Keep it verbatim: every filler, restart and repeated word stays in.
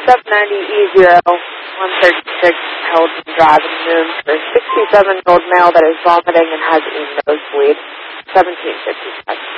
seven ninety E zero one thirty-six Helton Drive in Moon for a sixty-seven-year-old male that is vomiting and has a nosebleed. seventeen fifty-five.